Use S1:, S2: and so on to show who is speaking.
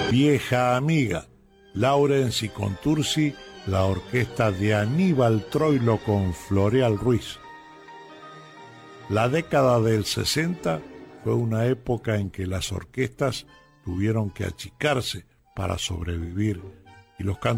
S1: Vieja amiga, Lawrence y Contursi, la orquesta de Aníbal Troilo con Floreal Ruiz. La década del 60 fue una época en que las orquestas tuvieron que achicarse para sobrevivir y los